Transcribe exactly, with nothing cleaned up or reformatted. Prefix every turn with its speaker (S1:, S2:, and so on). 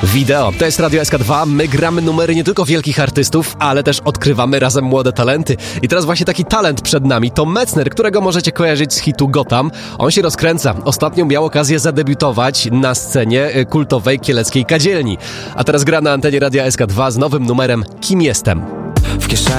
S1: Wideo. To jest Radio S K dwa. My gramy numery nie tylko wielkich artystów, ale też odkrywamy razem młode talenty. I teraz właśnie taki talent przed nami to Metzner, którego możecie kojarzyć z hitu Gotham. On się rozkręca. Ostatnio miał okazję zadebiutować na scenie kultowej kieleckiej kadzielni. A teraz gra na antenie Radia S K dwa z nowym numerem Kim jestem.